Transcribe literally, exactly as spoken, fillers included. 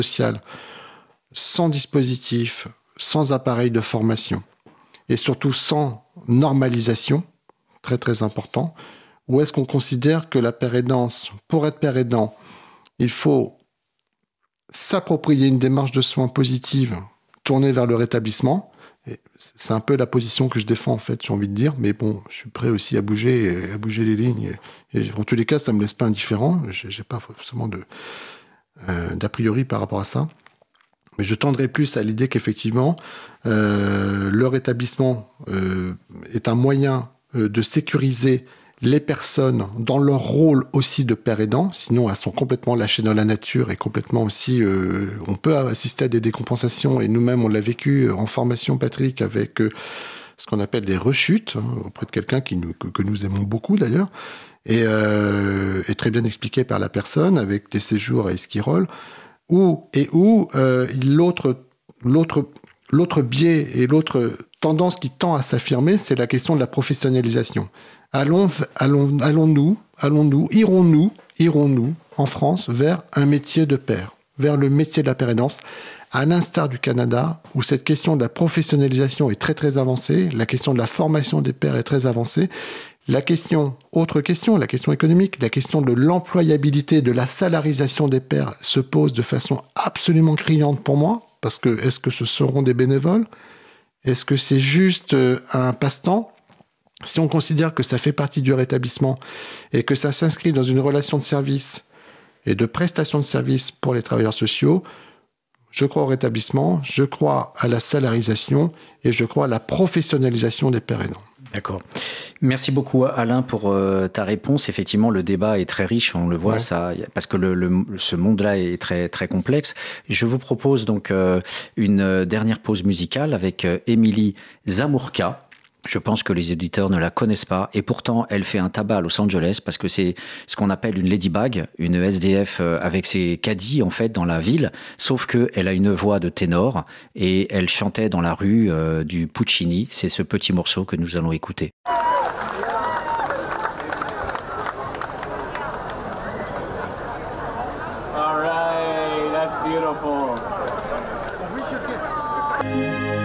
social, sans dispositif, sans appareil de formation, et surtout sans normalisation, très très important, ou est-ce qu'on considère que la père aidance, pour être père aidant, il faut s'approprier une démarche de soins positive tournée vers le rétablissement? Et c'est un peu la position que je défends, en fait, j'ai envie de dire, mais bon, je suis prêt aussi à bouger, à bouger les lignes, et, et en tous les cas, ça ne me laisse pas indifférent, je n'ai pas forcément de, euh, d'a priori par rapport à ça. Mais je tendrai plus à l'idée qu'effectivement, euh, le rétablissement euh, est un moyen euh, de sécuriser les personnes dans leur rôle aussi de père aidant, sinon elles sont complètement lâchées dans la nature et complètement aussi... Euh, on peut assister à des décompensations, et nous-mêmes on l'a vécu en formation, Patrick, avec euh, ce qu'on appelle des rechutes, hein, auprès de quelqu'un qui nous, que, que nous aimons beaucoup d'ailleurs, et, euh, et très bien expliqué par la personne, avec des séjours à Esquirol, où, et où euh, l'autre, l'autre, l'autre biais et l'autre tendance qui tend à s'affirmer, c'est la question de la professionnalisation. Allons, allons, allons-nous, allons-nous, irons-nous, irons-nous en France vers un métier de père, vers le métier de la père aidance, à l'instar du Canada, où cette question de la professionnalisation est très très avancée, la question de la formation des pères est très avancée, la question, autre question, la question économique, la question de l'employabilité, de la salarisation des pères se pose de façon absolument criante pour moi, parce que est-ce que ce seront des bénévoles ? Est-ce que c'est juste un passe-temps ? Si on considère que ça fait partie du rétablissement et que ça s'inscrit dans une relation de service et de prestation de service pour les travailleurs sociaux, je crois au rétablissement, je crois à la salarisation et je crois à la professionnalisation des pères aidants. D'accord. Merci beaucoup Alain pour euh, ta réponse. Effectivement, le débat est très riche, on le voit, ouais. ça, parce que le, le, ce monde-là est très, très complexe. Je vous propose donc euh, une dernière pause musicale avec euh, Émilie Zamurka. Je pense que les éditeurs ne la connaissent pas et pourtant elle fait un tabac à Los Angeles parce que c'est ce qu'on appelle une ladybug, une S D F avec ses caddies en fait dans la ville, sauf qu'elle a une voix de ténor et elle chantait dans la rue euh, du Puccini. C'est ce petit morceau que nous allons écouter.